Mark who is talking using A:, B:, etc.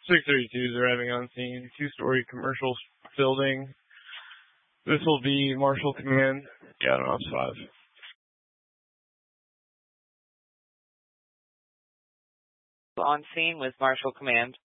A: 632 is arriving on scene. Two-story commercial building. This will be Marshall Command. Yeah, I don't know, it's 5.
B: On scene with Marshall Command.